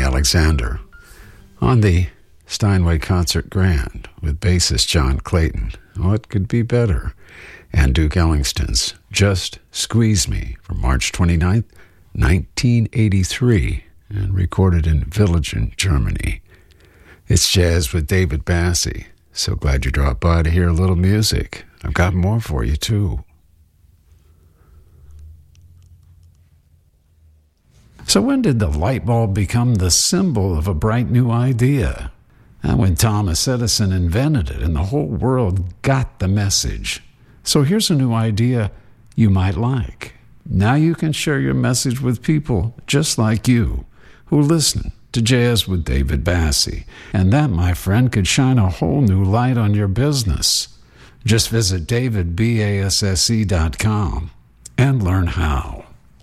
Alexander on the Steinway Concert Grand with bassist John Clayton. What could be better? And Duke Ellington's Just Squeeze Me from March 29th, 1983, and recorded in Villingen, Germany. It's Jazz with David Bassie. So glad you dropped by to hear a little music. I've got more for you, too. So when did the light bulb become the symbol of a bright new idea? And when Thomas Edison invented it and the whole world got the message. So here's a new idea you might like. Now you can share your message with people just like you who listen to Jazz with David Bassie. And that, my friend, could shine a whole new light on your business. Just visit davidbasse.com and learn how.